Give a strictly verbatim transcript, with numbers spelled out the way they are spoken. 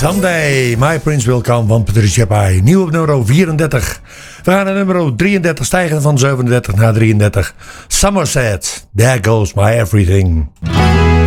Someday My Prince Will Come van Patricia Pai. Nieuw op nummer vierendertig. We gaan naar nummer drieëndertig, stijgen van zevenendertig naar drieëndertig. Somerset, There Goes My Everything.